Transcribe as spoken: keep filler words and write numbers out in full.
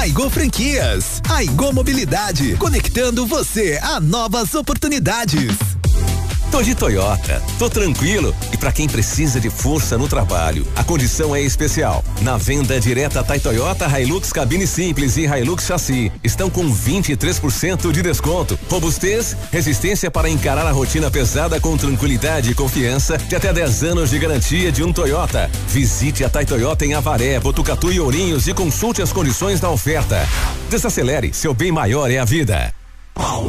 Aigo Franquias, Aigo Mobilidade, conectando você a novas oportunidades. Tô de Toyota, tô tranquilo. E pra quem precisa de força no trabalho, a condição é especial. Na venda direta Thai Toyota, Hilux cabine simples e Hilux chassi estão com vinte e três por cento de desconto. Robustez, resistência para encarar a rotina pesada com tranquilidade e confiança de até dez anos de garantia de um Toyota. Visite a Thai Toyota em Avaré, Botucatu e Ourinhos e consulte as condições da oferta. Desacelere, seu bem maior é a vida.